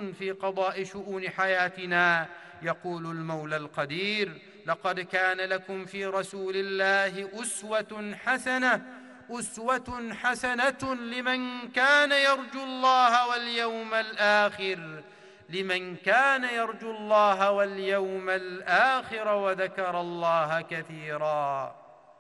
في قضاء شؤون حياتنا. يقول المولى القدير: لقد كان لكم في رسول الله أسوة حسنة لمن كان يرجو الله واليوم الآخر وذكر الله كثيرا.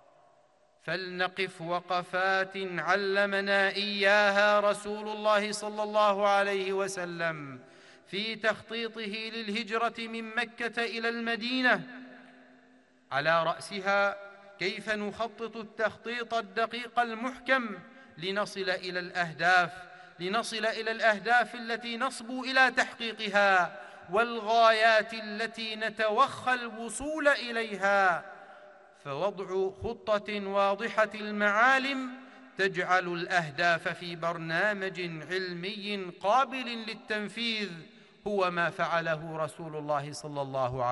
فلنقف وقفات علمنا إياها رسول الله صلى الله عليه وسلم في تخطيطه للهجرة من مكة إلى المدينة، على رأسها كيف نخطط التخطيط الدقيق المحكم لنصل إلى الأهداف التي نصبو إلى تحقيقها، والغايات التي نتوخى الوصول إليها. فوضع خطة واضحة المعالم تجعل الأهداف في برنامج علمي قابل للتنفيذ هو ما فعله رسول الله صلى الله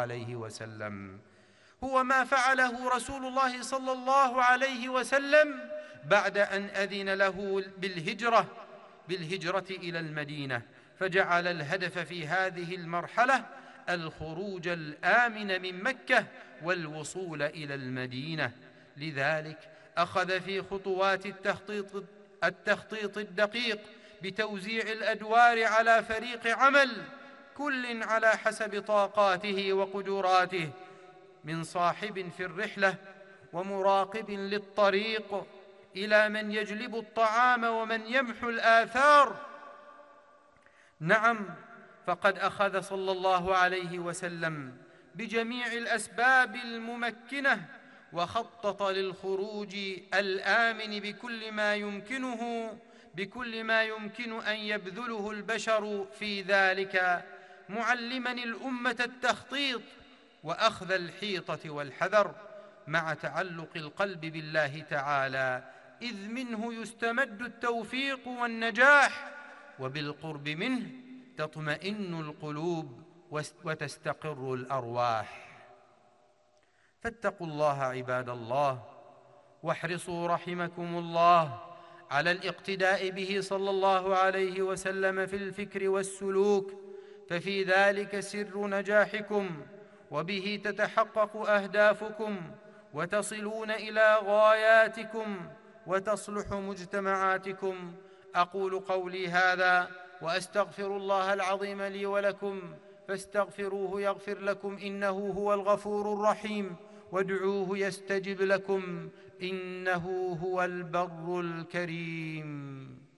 عليه وسلم بعد أن أذن له بالهجرة إلى المدينة، فجعل الهدف في هذه المرحلة الخروج الآمن من مكة والوصول إلى المدينة. لذلك أخذ في خطوات التخطيط الدقيق بتوزيع الأدوار على فريق عمل، كل على حسب طاقاته وقدراته، من صاحب في الرحلة ومراقب للطريق إلى من يجلب الطعام ومن يمحو الآثار. نعم، فقد أخذ صلى الله عليه وسلم بجميع الأسباب الممكنة وخطط للخروج الآمن بكل ما يمكن أن يبذله البشر في ذلك، معلما الأمة التخطيط وأخذ الحيطة والحذر، مع تعلق القلب بالله تعالى، إذ منه يستمد التوفيق والنجاح، وبالقرب منه تطمئن القلوب وتستقر الأرواح. فاتقوا الله عباد الله، واحرصوا رحمكم الله على الاقتداء به صلى الله عليه وسلم في الفكر والسلوك، ففي ذلك سر نجاحكم، وبه تتحقق أهدافكم وتصلون إلى غاياتكم وتصلح مجتمعاتكم. أقول قولي هذا وأستغفر الله العظيم لي ولكم، فاستغفروه يغفر لكم، إنه هو الغفور الرحيم، وادعوه يستجب لكم، إنه هو البر الكريم.